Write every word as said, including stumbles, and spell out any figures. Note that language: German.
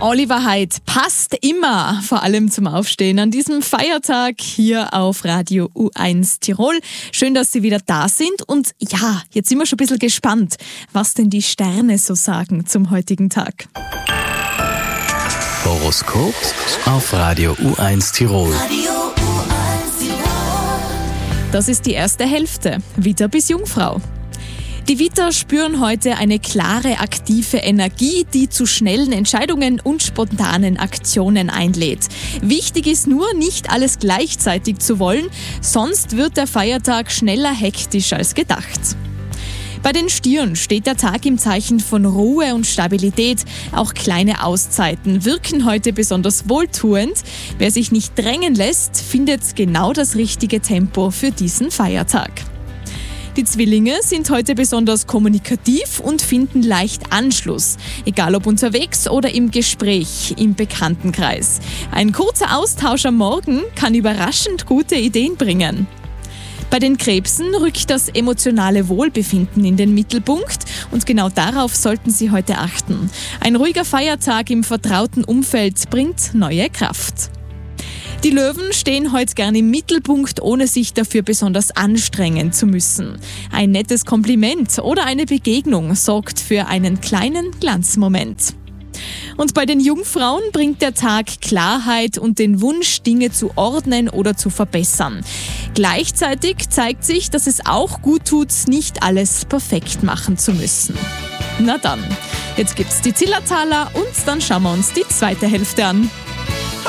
Oliver Haidt passt immer, vor allem zum Aufstehen an diesem Feiertag hier auf Radio U eins Tirol. Schön, dass Sie wieder da sind und ja, jetzt sind wir schon ein bisschen gespannt, was denn die Sterne so sagen zum heutigen Tag. Horoskop auf Radio U eins Tirol. Radio U eins Tirol. Das ist die erste Hälfte, Widder bis Jungfrau. Die Widder spüren heute eine klare, aktive Energie, die zu schnellen Entscheidungen und spontanen Aktionen einlädt. Wichtig ist nur, nicht alles gleichzeitig zu wollen, sonst wird der Feiertag schneller hektisch als gedacht. Bei den Stieren steht der Tag im Zeichen von Ruhe und Stabilität. Auch kleine Auszeiten wirken heute besonders wohltuend. Wer sich nicht drängen lässt, findet genau das richtige Tempo für diesen Feiertag. Die Zwillinge sind heute besonders kommunikativ und finden leicht Anschluss, egal ob unterwegs oder im Gespräch, im Bekanntenkreis. Ein kurzer Austausch am Morgen kann überraschend gute Ideen bringen. Bei den Krebsen rückt das emotionale Wohlbefinden in den Mittelpunkt und genau darauf sollten Sie heute achten. Ein ruhiger Feiertag im vertrauten Umfeld bringt neue Kraft. Die Löwen stehen heute gerne im Mittelpunkt, ohne sich dafür besonders anstrengen zu müssen. Ein nettes Kompliment oder eine Begegnung sorgt für einen kleinen Glanzmoment. Und bei den Jungfrauen bringt der Tag Klarheit und den Wunsch, Dinge zu ordnen oder zu verbessern. Gleichzeitig zeigt sich, dass es auch gut tut, nicht alles perfekt machen zu müssen. Na dann, jetzt gibt's die Zillertaler und dann schauen wir uns die zweite Hälfte an.